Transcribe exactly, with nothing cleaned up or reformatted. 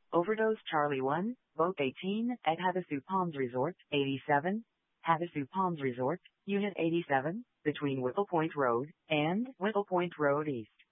Overdose Charlie one, Boat eighteen, at Havasu Palms Resort, eighty-seven, Havasu Palms Resort, Unit eighty-seven, between Whittle Point Road and Whittle Point Road East.